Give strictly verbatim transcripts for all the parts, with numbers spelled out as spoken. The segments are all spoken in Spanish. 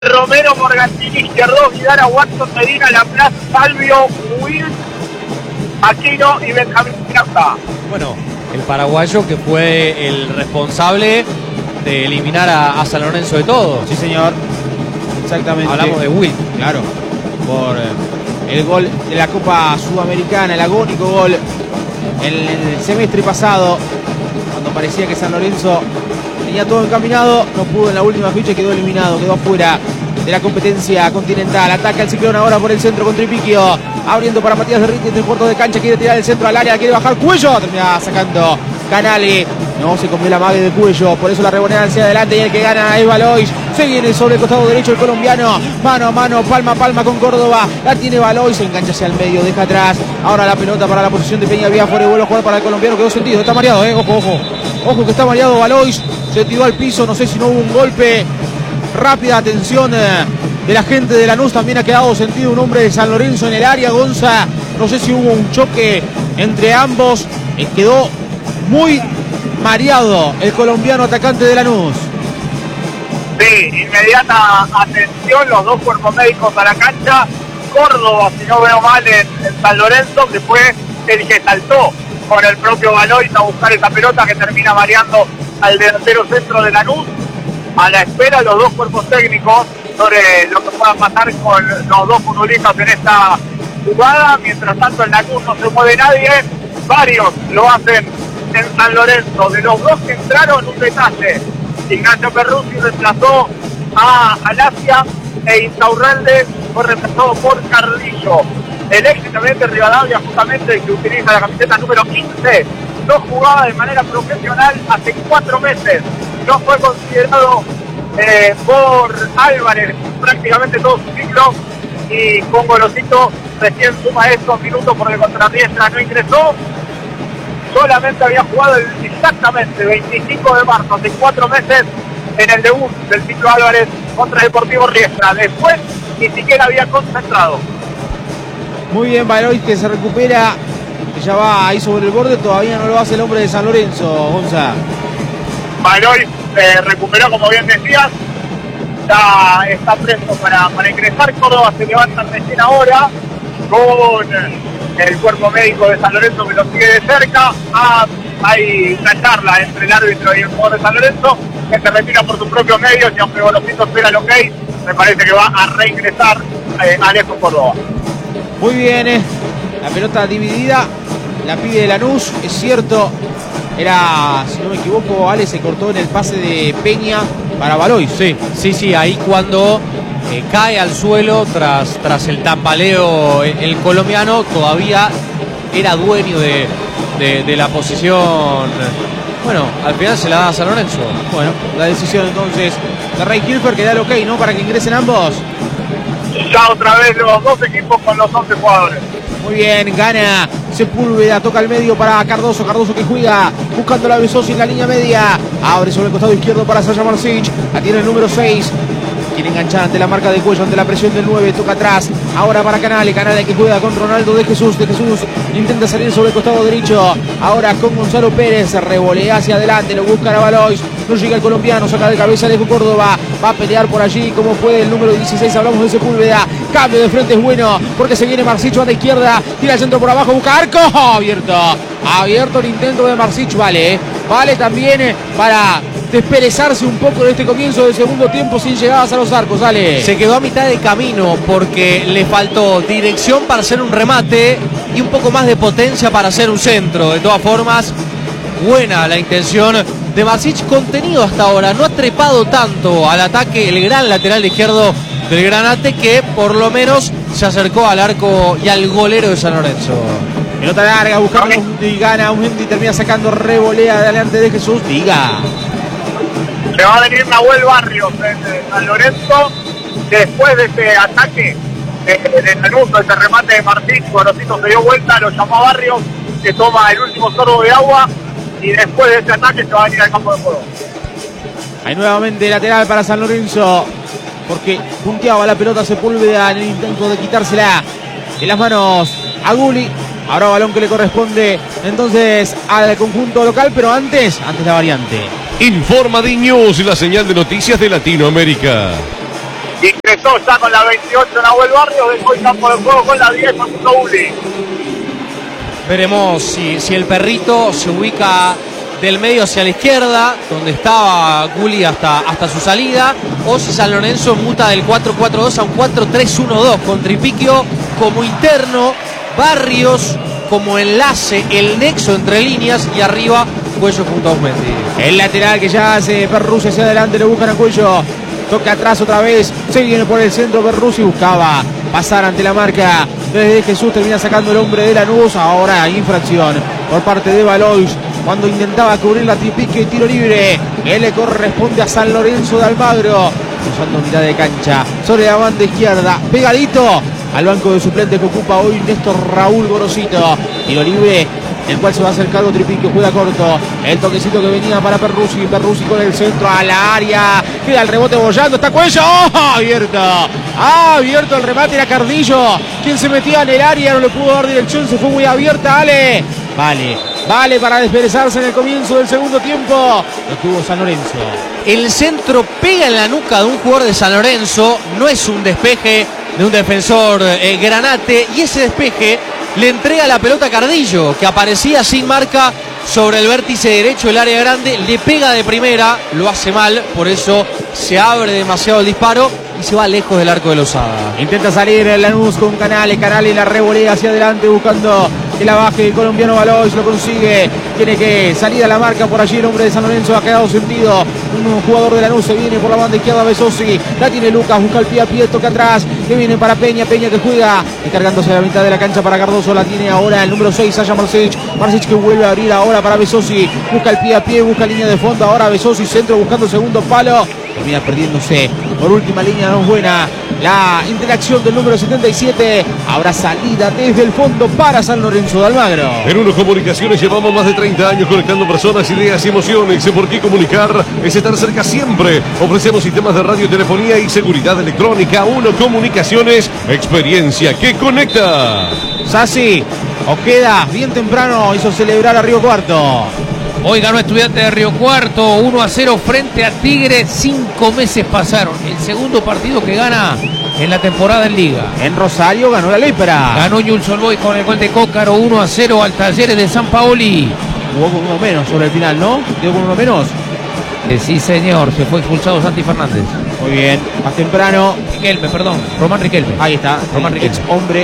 Romero, Morgantini, Izquierdo, Vidara, Watson, Medina, Laplace, Salvio, Will, Aquino y Benjamín Miranda. Bueno, el paraguayo que fue el responsable de eliminar a, a San Lorenzo de todo. Sí, señor. Exactamente. Hablamos de Will. Claro. Por el gol de la Copa Sudamericana, el agónico gol en el semestre pasado, cuando parecía que San Lorenzo tenía todo encaminado, no pudo en la última fecha y quedó eliminado, quedó afuera de la competencia continental. Ataca el Ciclón ahora por el centro con Tripiquio, abriendo para Matías de Riti en el puerto de cancha, quiere tirar el centro al área, quiere bajar Cuello, termina sacando Canale, no se comió la mague de Cuello, por eso la rebonea hacia adelante y el que gana es Valois. Se viene sobre el costado derecho el colombiano, mano a mano, palma a palma con Córdoba, la tiene Valois, se engancha hacia el medio, deja atrás, ahora la pelota para la posición de Peña Biafore, vuelve a jugar para el colombiano, quedó sentido, está mareado, eh, ojo, ojo, ojo que está mareado Valois, se tiró al piso, no sé si no hubo un golpe, rápida atención eh, de la gente de Lanús, también ha quedado sentido un hombre de San Lorenzo en el área, Gonza, no sé si hubo un choque entre ambos, eh, quedó muy mareado el colombiano atacante de Lanús. Sí, inmediata atención, los dos cuerpos médicos a la cancha. Córdoba, si no veo mal, en, en San Lorenzo, que fue el que saltó con el propio Valois a buscar esa pelota que termina mareando al delantero centro de Lanús. A la espera los dos cuerpos técnicos sobre lo que pueda pasar con los dos futbolistas en esta jugada. Mientras tanto en Lanús no se mueve nadie, varios lo hacen en San Lorenzo. De los dos que entraron, un detalle: Ignacio Perruzzi reemplazó a Alasia e Insaurralde fue reemplazado por Carrillo. El ex intendente de Rivadavia, justamente el que utiliza la camiseta número quince, no jugaba de manera profesional hace cuatro meses. No fue considerado eh, por Álvarez prácticamente todo su ciclo, y con Golosito recién suma estos minutos porque contra Riestra no ingresó. Solamente había jugado el, exactamente veinticinco de marzo, hace cuatro meses, en el debut del ciclo Álvarez contra Deportivo Riestra. Después ni siquiera había concentrado. Muy bien, Valois, que se recupera, que ya va ahí sobre el borde, todavía no lo hace el hombre de San Lorenzo, Gonza. Valois eh, recuperó, como bien decías, ya está presto para, para ingresar. Córdoba se levanta recién ahora con el cuerpo médico de San Lorenzo que lo sigue de cerca. Ah, hay una charla entre el árbitro y el jugador de San Lorenzo, que se retira por sus propios medios, y aunque Golosito espera el ok, me parece que va a reingresar eh, Alejo Córdoba. Muy bien, eh. La pelota dividida, la pide Lanús, es cierto, era, si no me equivoco, Ale se cortó en el pase de Peña para Valois. Sí, sí, sí, ahí cuando eh, cae al suelo tras, tras el tambaleo el, el colombiano, todavía era dueño de, de, de la posición. Bueno, al final se la da a San Lorenzo. Bueno, la decisión entonces de Ray Kilfer, que da el ok, ¿no? Para que ingresen ambos. Ya otra vez los dos equipos con los once jugadores. Muy bien, gana Sepúlveda, toca al medio para Cardoso, Cardoso que juega buscando la Besosi en la línea media, abre sobre el costado izquierdo para Sasha Marcic, la tiene el número seis, quiere enganchar ante la marca de Cuello, ante la presión del nueve, toca atrás, ahora para Canale, Canale que juega con Ronaldo de Jesús, de Jesús intenta salir sobre el costado derecho, ahora con Gonzalo Pérez, revolea hacia adelante, lo busca a Valois, no llega el colombiano, saca de cabeza Alejo Córdoba, va a pelear por allí como puede el número dieciséis, hablamos de Sepúlveda, cambio de frente es bueno, porque se viene Marcic a la izquierda, tira el centro por abajo, busca arco, abierto, abierto el intento de Marcic, vale, vale también para desperezarse un poco en este comienzo del segundo tiempo sin llegadas a los arcos, dale. Se quedó a mitad de camino porque le faltó dirección para hacer un remate y un poco más de potencia para hacer un centro. De todas formas, buena la intención de Marcic, contenido hasta ahora, no ha trepado tanto al ataque el gran lateral izquierdo del Granate, que por lo menos se acercó al arco y al golero de San Lorenzo. Pelota larga, buscando y gana un y termina sacando, revolea delante de Jesús, diga. Se va a venir Nahuel Barrios en San Lorenzo después de este ataque de, de Lanús, de este remate de Martín. Golosito se dio vuelta, lo llamó a Barrios, que toma el último sorbo de agua, y después de este ataque se va a venir al campo de juego. Hay nuevamente lateral para San Lorenzo, porque punteaba la pelota Sepúlveda en el intento de quitársela en las manos a Gulli. Ahora balón que le corresponde entonces al conjunto local, pero antes, antes la variante. Informa D News, la señal de noticias de Latinoamérica. ingresó ya con la veintiocho Nahuel Barrios, dejó el campo de juego con la diez Facundo Uli. Veremos si, si el perrito se ubica del medio hacia la izquierda, donde estaba Gulli hasta, hasta su salida, o si San Lorenzo muta del cuatro cuatro dos a un cuatro tres uno dos, con Tripiquio como interno, Barrios como enlace, el nexo entre líneas, y arriba Cuello junto a Aumendi. El lateral que ya hace Perruzzi hacia adelante, le buscan a Cuello, toca atrás otra vez, se viene por el centro Perruzzi, buscaba pasar ante la marca desde Jesús, termina sacando el hombre de Lanús. Ahora infracción por parte de Valois cuando intentaba cubrir la Tripiquio y tiro libre que le corresponde a San Lorenzo de Almagro, cruzando mitad de cancha sobre la banda izquierda, pegadito al banco de suplentes que ocupa hoy Néstor Raúl Gorosito. Tiro libre, el cual se va acercando Tripiquio, juega corto, el toquecito que venía para Perruzzi, Perruzzi con el centro a la área, queda el rebote bollando, está Cuello, ¡oh! abierto, ah, abierto el remate, era Cardillo quien se metía en el área, no le pudo dar dirección, se fue muy abierta, Ale, vale, vale para desperezarse en el comienzo del segundo tiempo, lo tuvo San Lorenzo. El centro pega en la nuca de un jugador de San Lorenzo, no es un despeje de un defensor eh, Granate, y ese despeje le entrega la pelota a Cardillo, que aparecía sin marca sobre el vértice derecho del área grande, le pega de primera, lo hace mal, por eso se abre demasiado el disparo y se va lejos del arco de Lozada. Intenta salir el Lanús con Canales, Canales la revolea hacia adelante buscando que la baje el colombiano Valois, lo consigue, tiene que salir a la marca por allí el hombre de San Lorenzo, ha quedado sentido, un jugador de Lanús se viene por la banda izquierda, Besosi, la tiene Lucas, busca el pie a pie, toca atrás, que viene para Peña, Peña que juega, descargándose a la mitad de la cancha para Cardoso, la tiene ahora el número seis, Sasha Marsic, Marsic que vuelve a abrir ahora para Besosi, busca el pie a pie, busca línea de fondo, ahora Besosi, centro buscando el segundo palo, termina perdiéndose por última línea, no es buena la interacción del número setenta y siete, habrá salida desde el fondo para San Lorenzo de Almagro. En Uno Comunicaciones llevamos más de treinta años conectando personas, ideas y emociones. ¿Por qué comunicar? Es estar cerca siempre. Ofrecemos sistemas de radio, telefonía y seguridad electrónica. Uno Comunicaciones, experiencia que conecta. Sassi, Ojeda, bien temprano hizo celebrar a Río Cuarto. Hoy ganó Estudiantes de Río Cuarto, uno a cero frente a Tigre. Cinco meses pasaron. El segundo partido que gana en la temporada en Liga. En Rosario ganó la Lepra. Ganó Newell's Old Boys con el gol de Cócaro, uno a cero al Talleres de San Paoli. Jugó con uno menos sobre el final, ¿no? ¿Dio con uno menos? Eh, sí, señor. Se fue expulsado Santi Fernández. Muy bien. Más temprano. Riquelme, perdón. Román Riquelme. Ahí está. Román Riquelme. Ex hombre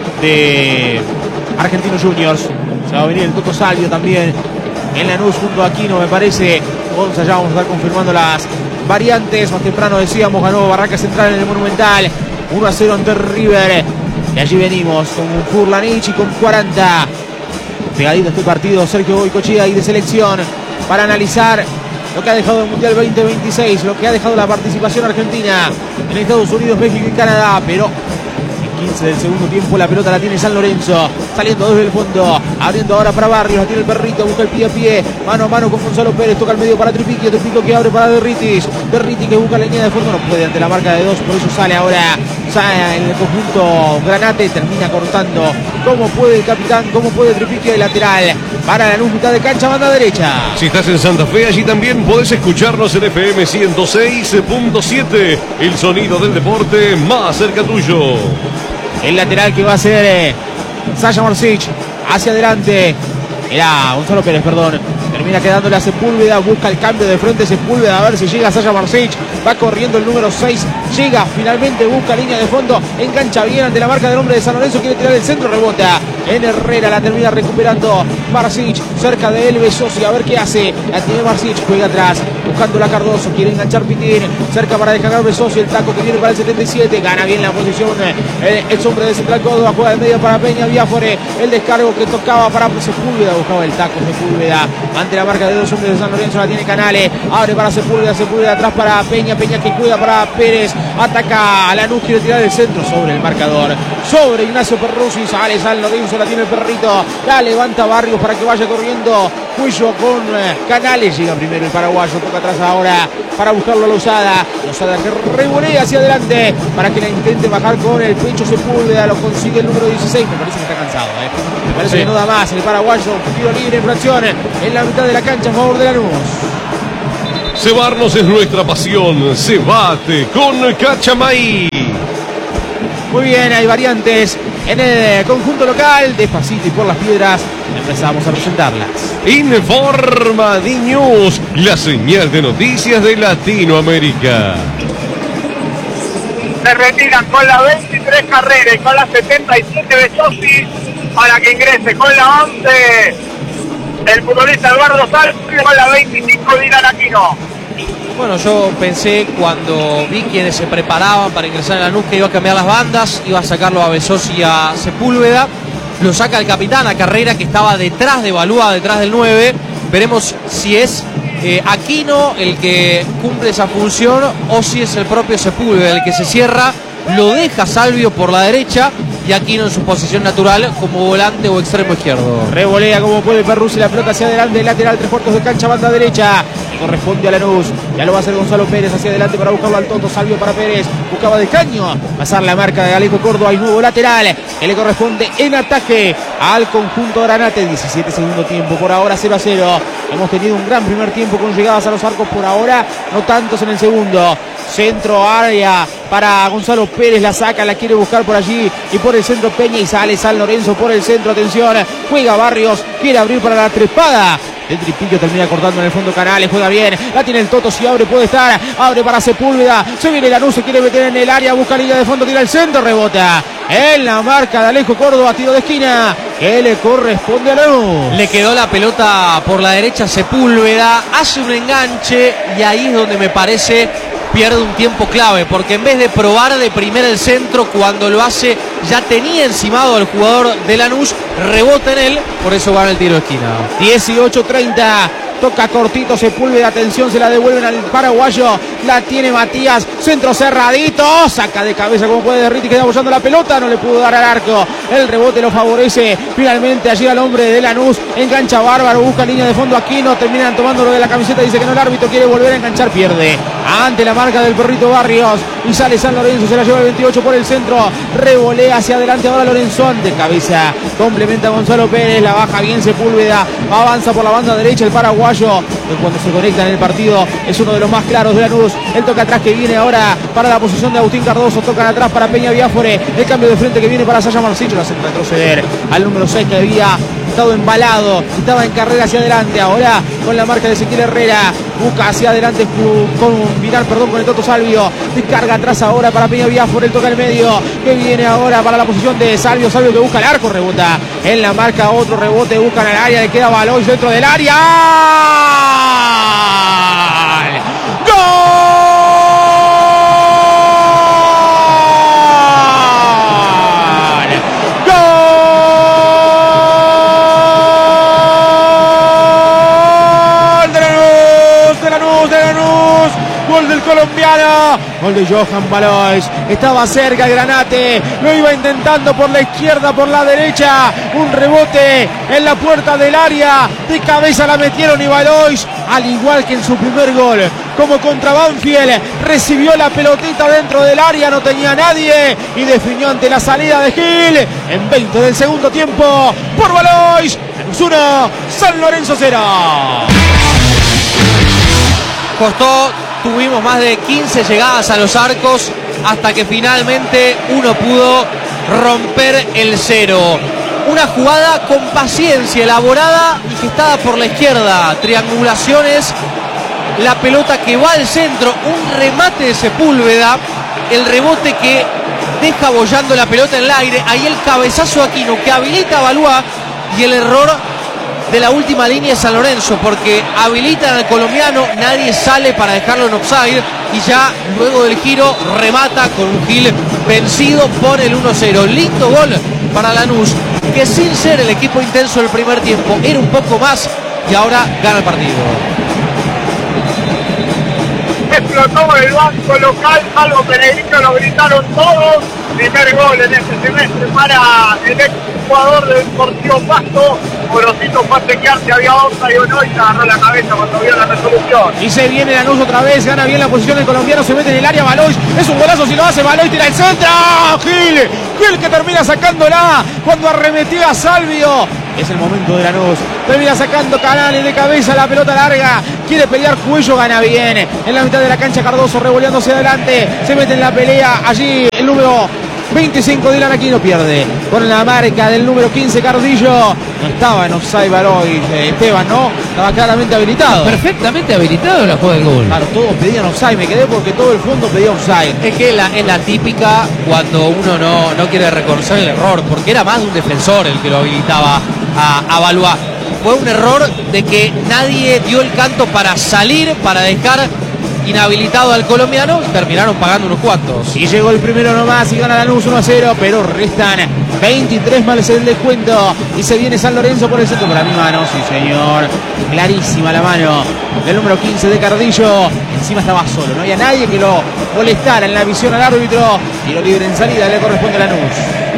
de Argentinos Juniors. Se va a venir el Toto Salvio también. En Lanús junto a Aquino, me parece. Gonza, ya vamos a estar confirmando las variantes. Más temprano decíamos, ganó Barraca Central en el Monumental. uno a cero ante River. Y allí venimos con Furlanich y con cuarenta. Pegadito este partido, Sergio Goycochea y de selección para analizar lo que ha dejado el Mundial veinte veintiséis, lo que ha dejado la participación argentina en Estados Unidos, México y Canadá. Pero quince del segundo tiempo la pelota la tiene San Lorenzo, saliendo desde el fondo, abriendo ahora para Barrios, la tiene el perrito, busca el pie a pie, mano a mano con Gonzalo Pérez, toca el medio para Tripiquio, Tripiquio que abre para Derritis, Derritis que busca la línea de fondo, no puede ante la marca de dos, por eso sale ahora, sale en el conjunto Granate, termina cortando, como puede el capitán, como puede Tripiquio, el lateral, para la luz, mitad de cancha, banda derecha. Si estás en Santa Fe, allí también podés escucharnos en F M ciento seis punto siete, el sonido del deporte más cerca tuyo. El lateral que va a ser eh, Sasha Marsic, hacia adelante, era Gonzalo Pérez, perdón, termina quedándole a Sepúlveda, busca el cambio de frente Sepúlveda, a ver si llega Sasha Marsic, va corriendo el número seis, llega finalmente, busca línea de fondo, engancha bien ante la marca del hombre de San Lorenzo, quiere tirar el centro, rebota en Herrera, la termina recuperando Marsic, cerca de él Besosi, a ver qué hace, la tiene Marsic, juega atrás, buscando la Cardoso, quiere enganchar Pitín, cerca para descargar Besosi, el taco que viene para el setenta y siete, gana bien la posición, el ex hombre de Central Córdoba, juega de medio para Peña, Biafore, el descargo que tocaba para Sepúlveda, buscaba el taco Sepúlveda, ante la marca de dos hombres de San Lorenzo, la tiene Canales, abre para Sepúlveda, Sepúlveda atrás para Peña, Peña que juega para Pérez, ataca a Lanús, quiere tirar el centro sobre el marcador, sobre Ignacio Perruzzi, sale San Lorenzo, la tiene el perrito, la levanta Barrios para que vaya corriendo, Cuello con eh, Canales, llega primero el paraguayo, toca atrás ahora para buscarlo a Lozada, Lozada que revolea hacia adelante para que la intente bajar con el pecho Sepúlveda, lo consigue el número dieciséis, me parece que está cansado, eh. me parece sí. que no da más, el paraguayo, tiro libre, infracción en la mitad de la cancha a favor de Lanús. Cebarnos es nuestra pasión. Cebate con Cachamay. Muy bien, hay variantes en el conjunto local. Despacito y por las piedras empezamos a presentarlas. Informa D-News, la señal de noticias de Latinoamérica. Se retiran con la veintitrés Carrera y con la setenta y siete Besosi para que ingrese con la once el futbolista Eduardo Salvi, con la veinticinco Dylan Aquino. Bueno, yo pensé cuando vi quienes se preparaban para ingresar en Lanús que iba a cambiar las bandas, iba a sacarlo a Besosi y a Sepúlveda. Lo saca el capitán a Carrera, que estaba detrás de Balúa, detrás del nueve. Veremos si es eh, Aquino el que cumple esa función o si es el propio Sepúlveda el que se cierra. Lo deja Salvio por la derecha y Aquino en su posición natural como volante o extremo izquierdo. Revolea como puede Perruzzi la pelota hacia adelante, lateral, tres cuartos de cancha, banda derecha. Corresponde a Lanús. Ya lo va a hacer Gonzalo Pérez hacia adelante para buscarlo al Toto. Salvio para Pérez. Buscaba de caño. Pasar la marca de Alejo Córdoba. Hay nuevo lateral que le corresponde en ataque al conjunto Granate. diecisiete segundo tiempo. Por ahora cero a cero. Hemos tenido un gran primer tiempo con llegadas a los arcos. Por ahora no tantos en el segundo. Centro área para Gonzalo Pérez. La saca, la quiere buscar por allí. Y por el centro Peña y sale San Lorenzo por el centro. Atención. Juega Barrios. Quiere abrir para la trepada. El tripillo termina cortando en el fondo Canales, juega bien, la tiene el Toto, si abre puede estar, abre para Sepúlveda, se viene Lanús, se quiere meter en el área, busca línea de fondo, tira el centro, rebota en la marca de Alejo Córdoba, tiro de esquina, que le corresponde a Lanús. Le quedó la pelota por la derecha Sepúlveda, hace un enganche y ahí es donde me parece pierde un tiempo clave, porque en vez de probar de primera el centro, cuando lo hace ya tenía encimado al jugador de Lanús, rebota en él, por eso va en el tiro de esquina. dieciocho treinta, toca cortito Sepúlveda, atención, se la devuelven al paraguayo, la tiene Matías, centro cerradito, saca de cabeza como puede Derriti, queda apoyando la pelota, no le pudo dar al arco, el rebote lo favorece, finalmente allí al hombre de Lanús, engancha Bárbaro, busca línea de fondo Aquino, terminan tomando lo de la camiseta, dice que no, el árbitro quiere volver a enganchar, pierde, ante la marca del Perrito Barrios, y sale San Lorenzo, se la lleva el veintiocho por el centro, revolea hacia adelante ahora Lorenzón, de cabeza, complementa a Gonzalo Pérez, la baja bien Sepúlveda, avanza por la banda derecha el paraguayo, que cuando se conecta en el partido es uno de los más claros de Lanús, el toque atrás que viene ahora para la posición de Agustín Cardoso, tocan atrás para Peña Biafore, el cambio de frente que viene para Saya Marcillo, lo hacen retroceder al número seis que había estado embalado, estaba en carrera hacia adelante, ahora con la marca de Ezequiel Herrera, busca hacia adelante con Viral, perdón, con el Toto Salvio, descarga atrás ahora para Peña Biafore, el toque al medio, que viene ahora para la posición de Salvio, Salvio que busca el arco, rebota en la marca, otro rebote, buscan el área, le queda Baloy dentro del área, ¡gol! Gol del colombiano, gol de Johan Balois, estaba cerca el Granate, lo iba intentando por la izquierda, por la derecha, un rebote en la puerta del área, de cabeza la metieron y Balois, al igual que en su primer gol, como contra Banfield, recibió la pelotita dentro del área, no tenía nadie y definió ante la salida de Gil en veinte del segundo tiempo, por Balois, Lanús uno, San Lorenzo cero. Costó, tuvimos más de quince llegadas a los arcos hasta que finalmente uno pudo romper el cero. Una jugada con paciencia, elaborada y gestada por la izquierda. Triangulaciones, la pelota que va al centro, un remate de Sepúlveda, el rebote que deja bollando la pelota en el aire. Ahí el cabezazo de Aquino que habilita a Balúa y el error de la última línea de San Lorenzo, porque habilitan al colombiano, nadie sale para dejarlo en offside y ya luego del giro remata con un Gil vencido por el uno cero. Lindo gol para Lanús, que sin ser el equipo intenso del primer tiempo era un poco más y ahora gana el partido. Explotó el banco local, salvo Peregrino, lo gritaron todos. Primer gol en este semestre para el ex jugador del Deportivo Pasto. Gorosito fue a chequearse, había onda y uno y se agarró la cabeza cuando vio la resolución. Y se viene Lanús otra vez, gana bien la posición del colombiano, se mete en el área Balois, es un golazo si lo hace Balois, tira el centro, Gil, Gil que termina sacándola cuando arremetía a Salvio, Es el momento de Lanús. Termina sacando Canales de cabeza, la pelota larga. Quiere pelear Cuello, gana bien. En la mitad de la cancha Cardoso revoleándose adelante. Se mete en la pelea. Allí el número veinticinco Dylan Aquino pierde con la marca del número quince Cardillo. No estaba en offside Baloy, Esteban, ¿no? Estaba claramente habilitado. Perfectamente habilitado la jugada del gol. Claro, todos pedían offside. Me quedé porque todo el fondo pedía offside. Es que la, es la típica cuando uno no, no quiere reconocer el error, porque era más de un defensor el que lo habilitaba a, a Valois. Fue un error de que nadie dio el canto para salir, para dejar inhabilitado al colombiano, y terminaron pagando unos cuantos. Y llegó el primero nomás y gana Lanús uno a cero, pero restan veintitrés más el descuento y se viene San Lorenzo por el centro. Para mi mano, sí señor, clarísima la mano del número quince de Cardillo. Encima estaba solo, no había nadie que lo molestara en la visión al árbitro. Tiro libre en salida, le corresponde a Lanús.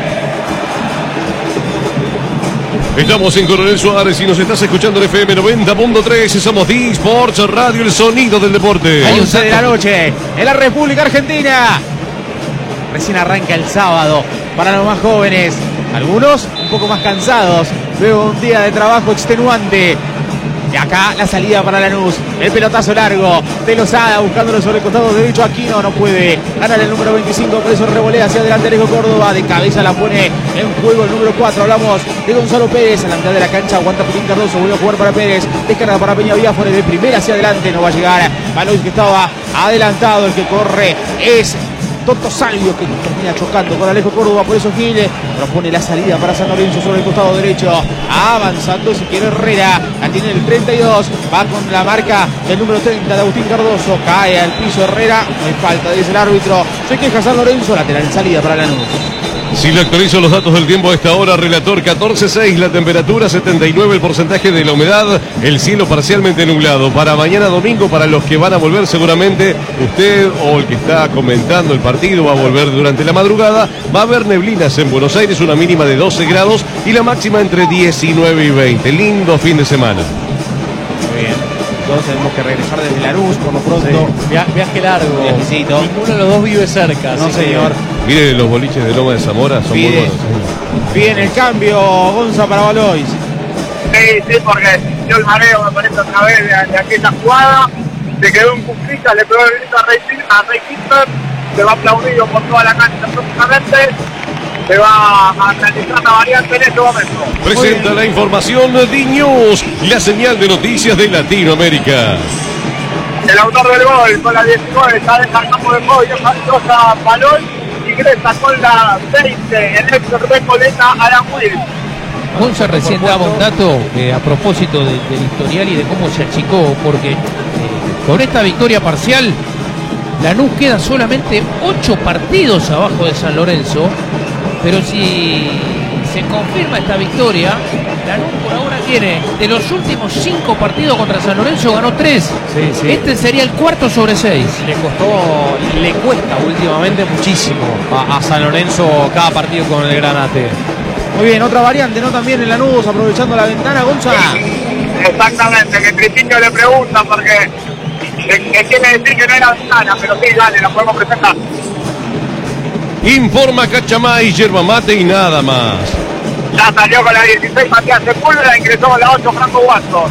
Estamos en Coronel Suárez y nos estás escuchando en F M noventa punto tres. Somos D-Sports Radio, el sonido del deporte. Hay once de la noche en la República Argentina. Recién arranca el sábado para los más jóvenes. Algunos un poco más cansados. Luego un día de trabajo extenuante. Y acá la salida para Lanús. El pelotazo largo de Lozada buscándolo sobre el costado derecho. Aquino no puede ganar el número veinticinco. Por eso revolea hacia adelante Alejo Córdoba. De cabeza la pone en juego el número cuatro. Hablamos de Gonzalo Pérez. A la mitad de la cancha aguanta Pelín Cardoso. Vuelve a jugar para Pérez. Descarga para Peña Biafore. De primera hacia adelante. No va a llegar Baloy, que estaba adelantado. El que corre es Toto Salvio, que termina chocando con Alejo Córdoba. Por eso Gil propone la salida para San Lorenzo sobre el costado derecho. Avanzando si quiere Herrera. La tiene el treinta y dos. Va con la marca del número treinta de Agustín Cardoso. Cae al piso Herrera. No hay falta, dice el árbitro. Se queja San Lorenzo. Lateral en salida para Lanús. Si le actualizo los datos del tiempo a esta hora, relator catorce seis, la temperatura setenta y nueve, el porcentaje de la humedad, el cielo parcialmente nublado. Para mañana domingo, para los que van a volver seguramente, usted o el que está comentando el partido va a volver durante la madrugada, va a haber neblinas en Buenos Aires, una mínima de doce grados y la máxima entre diecinueve y veinte. Lindo fin de semana. Muy bien. Todos tenemos que regresar desde Lanús por lo pronto. Sí. Via viaje largo. Viajecito. Ninguno de los dos vive cerca. No, señor. Mire, los boliches de Loma de Zamora son Pide. muy buenos. ¿eh? Bien el cambio, Gonza, para Balois. Sí, sí, porque yo el mareo me parece otra vez de, de aquella jugada. Se quedó en cuclita, le pegó el grito a Rey, a Rey Kisper. Se va aplaudido por toda la cancha próximamente. Se va a analizar la variante en este momento. Presenta la información de D-News, la señal de noticias de Latinoamérica. El autor del gol con la diecinueve está en el campo de juego y a Baloy. Ingresa con la veinte el ex Recoleta Alan Will. Gonza recién daba un dato eh, a propósito de, del historial y de cómo se achicó, porque eh, con esta victoria parcial Lanús queda solamente ocho partidos abajo de San Lorenzo, pero si se confirma esta victoria, Lanús por ahora tiene de los últimos cinco partidos contra San Lorenzo ganó tres. Sí, sí. Este sería el cuarto sobre seis. Le costó, le cuesta últimamente muchísimo a, a San Lorenzo cada partido con el Granate. Muy bien, otra variante, ¿no? También en Lanús, aprovechando la ventana, Gonza. Exactamente, que Tripiño le pregunta porque que quiere decir que no era ventana, pero sí, dale, la podemos presentar. Informa Cachamay, yerba mate y nada más. Ya salió con la dieciséis Matías Sepúlveda, ingresó con la ocho Franco Watson.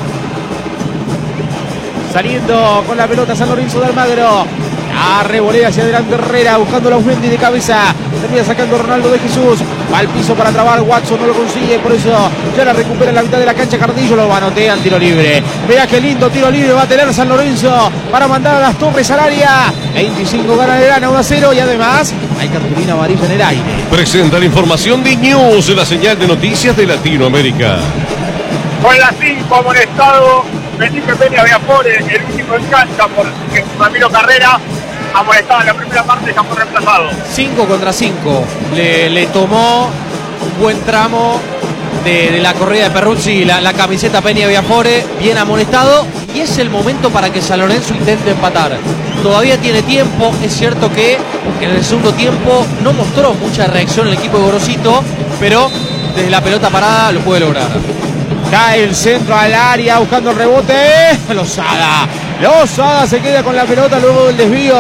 Saliendo con la pelota San Lorenzo de Almagro. Ah, revolea hacia adelante Herrera, buscando la Aumendi de cabeza. Termina sacando Ronaldo de Jesús. Va al piso para trabar, Watson no lo consigue, por eso ya la recupera en la mitad de la cancha. Cardillo lo manotean, tiro libre. Vea qué lindo tiro libre va a tener San Lorenzo para mandar a las torres al área. veinticinco gana de gana, uno a cero, y además hay cartulina amarilla en el aire. Presenta la información de News, la señal de noticias de Latinoamérica. Con la cinco amonestado Felipe Peña Biafore, el único en cancha por Ramiro Carrera. Amonestado en la primera parte, ya fue reemplazado. cinco contra cinco. Le, le tomó un buen tramo de, de la corrida de Perruzzi, la, la camiseta Peña Biafore, bien amonestado. Y es el momento para que San Lorenzo intente empatar. Todavía tiene tiempo. Es cierto que en el segundo tiempo no mostró mucha reacción el equipo de Gorosito, pero desde la pelota parada lo puede lograr. Cae el centro al área buscando el rebote. Lozada. Lozada se queda con la pelota luego del desvío.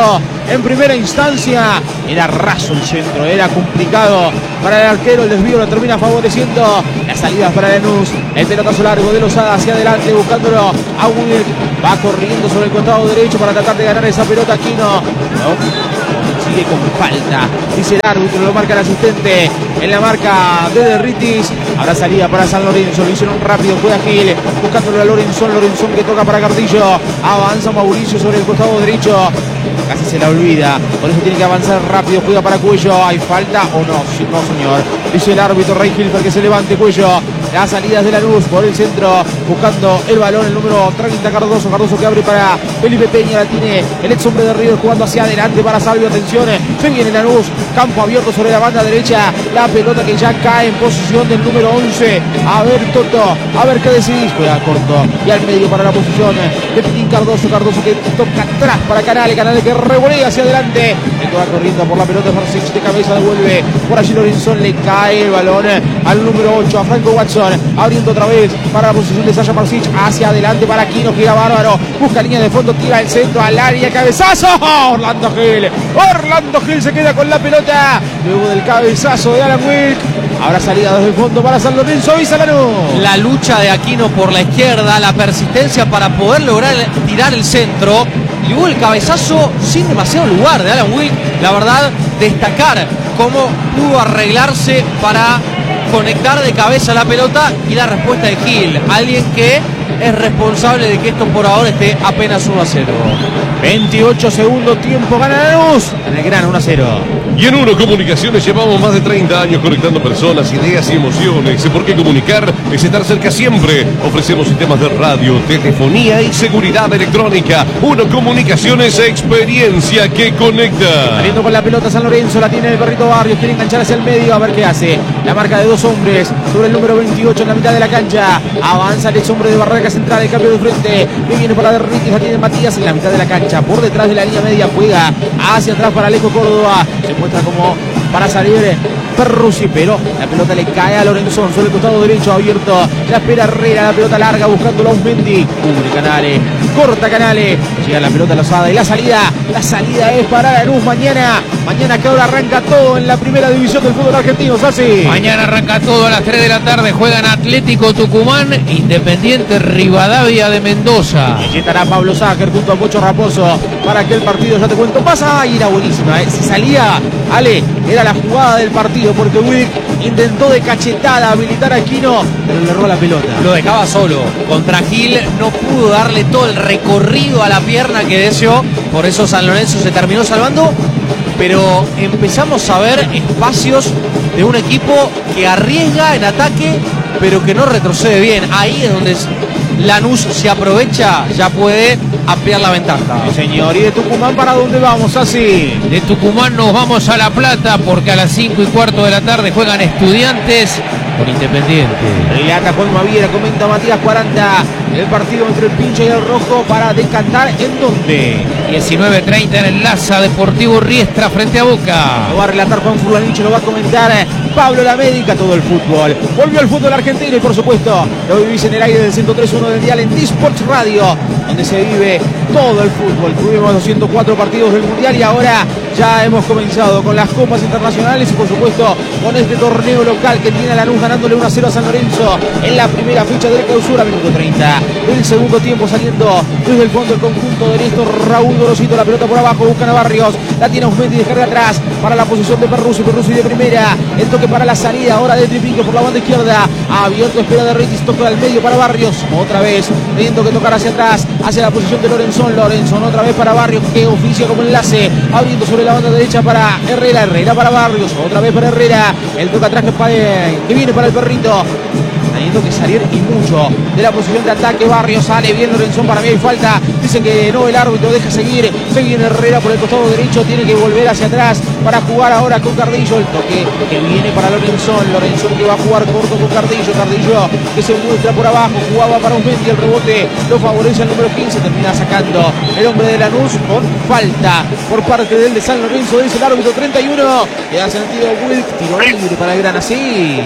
en primera instancia. Era raso el centro, era complicado para el arquero. El desvío lo termina favoreciendo las salidas para Lanús. El pelotazo largo de Lozada hacia adelante buscándolo a Wilk. Va corriendo sobre el costado derecho para tratar de ganar esa pelota. Aquino no. Sigue con falta, dice el árbitro, lo marca el asistente en la marca de Derritis. Ahora salida para San Lorenzo, lo hicieron rápido, juega Gil, buscándolo a Lorenzón, Lorenzón que toca para Cardillo, avanza Mauricio sobre el costado derecho, casi se la olvida, por eso tiene que avanzar rápido, juega para Cuello, ¿hay falta o no? Sí, no señor, dice el árbitro Rey Hilfer que se levante Cuello. Las salidas de Lanús por el centro, buscando el balón, el número treinta, Cardoso, Cardoso que abre para Felipe Peña, la tiene el ex hombre de River jugando hacia adelante para Salvio, atención, se viene Lanús, campo abierto sobre la banda derecha, la pelota que ya cae en posición del número once, a ver Toto, a ver qué decidís, juega corto, y al medio para la posición de Pitín Cardoso, Cardoso que toca atrás para Canales, Canales que revolea hacia adelante, el que va corriendo por la pelota, Marcich de cabeza devuelve, por allí Lorenzón, le cae el balón al número ocho, a Franco Watson, abriendo otra vez para la posición de Sasha Marcich, hacia adelante para Aquino, gira bárbaro, busca línea de fondo, tira el centro al área, cabezazo, Orlando Gil, Orlando Gil se queda con la pelota, luego del cabezazo de Alan Wilk, ahora salida desde el fondo para San Lorenzo y Lanús. La lucha de Aquino por la izquierda, la persistencia para poder lograr tirar el centro, y hubo el cabezazo sin demasiado lugar de Alan Wilk, la verdad, destacar cómo pudo arreglarse para conectar de cabeza la pelota y la respuesta de Gil, alguien que es responsable de que esto por ahora esté apenas uno a cero. veintiocho segundo tiempo, gana Lanús en el gran uno a cero. Y en Uno Comunicaciones llevamos más de treinta años conectando personas, ideas y emociones. Porque comunicar es estar cerca siempre. Ofrecemos sistemas de radio, telefonía y seguridad electrónica. Uno Comunicaciones, experiencia que conecta. Saliendo con la pelota San Lorenzo, la tiene el Perrito Barrios, quiere enganchar hacia el medio, a ver qué hace. La marca de dos hombres sobre el número veintiocho en la mitad de la cancha. Avanza el ex hombre de Barraca Central, el cambio de frente. Que viene para Derritis, la tiene Matías en la mitad de la cancha. Por detrás de la línea media, juega hacia atrás para Alejo Córdoba. Se muestra como para salir Perruzzi, pero la pelota le cae a Lorenzón sobre el costado derecho abierto. La espera Herrera, la pelota larga buscando a Usmendi. Cubre Canales, corta Canales. Llega la pelota Lozada y la salida. La salida es para Lanús mañana. Mañana que ahora arranca todo en la primera división del fútbol argentino. Sassi. Mañana arranca todo a las tres de la tarde. Juegan Atlético Tucumán, Independiente Rivadavia de Mendoza. Y allí estará Pablo Ságer junto a Pocho Raposo para aquel partido. Ya te cuento, pasa y era buenísima. ¿eh? Si salía, Ale, era la jugada del partido porque Wick intentó de cachetada habilitar a Aquino, pero le erró la pelota. Lo dejaba solo. Contra Gil no pudo darle todo el recorrido a la pierna que deseó. Por eso San Lorenzo se terminó salvando. Pero empezamos a ver espacios de un equipo que arriesga en ataque, pero que no retrocede bien. Ahí es donde Lanús se aprovecha, ya puede ampliar la ventaja. Sí, señor. ¿Y de Tucumán para dónde vamos, así? De Tucumán nos vamos a La Plata porque a las cinco y cuarto de la tarde juegan Estudiantes con Independiente. Relata Juan Maviera, comenta Matías cuarenta. El partido entre el pincho y el rojo para decantar en dónde. diecinueve treinta en el Laza Deportivo Riestra frente a Boca. Lo va a relatar Juan Fulanicho, lo va a comentar Pablo La Médica, todo el fútbol. Volvió el fútbol argentino y por supuesto lo vivís en el aire del ciento tres punto uno del dial en D-Sports Radio, donde se vive todo el fútbol. Tuvimos doscientos cuatro partidos del Mundial y ahora ya hemos comenzado con las copas internacionales y por supuesto con este torneo local que tiene a Lanús ganándole uno a cero a San Lorenzo en la primera fecha de clausura, minuto treinta del segundo tiempo, saliendo desde el fondo el conjunto de Néstor Raúl Gorosito, la pelota por abajo, buscan a Barrios, la tiene Usmendi, descarga atrás para la posición de Perruzzi, Perruzzi de primera, el toque para la salida, ahora de Tripique por la banda izquierda, abierto, espera de Ritis, toque al medio para Barrios, otra vez, teniendo que tocar hacia atrás, hacia la posición de Lorenzón, Lorenzón otra vez para Barrios, que oficia como enlace, abriendo sobre la banda derecha para Herrera, Herrera para Barrios, otra vez para Herrera, el toque atrás que, para, que viene para el Perrito, teniendo que salir y mucho de la posición de ataque. Barrios sale bien, Lorenzón, para mí hay falta, dicen que no, el árbitro deja seguir, sigue Herrera por el costado derecho, tiene que volver hacia atrás para jugar ahora con Cardillo, el toque que viene para Lorenzón, Lorenzón que va a jugar corto con Cardillo, Cardillo que se muestra por abajo, jugaba para Usmendi, el rebote lo favorece el número quince, termina sacando el hombre de Lanús con falta por parte del de San Lorenzo, dice el árbitro treinta y uno, que da sentido Wilk, tiro libre para el gran así.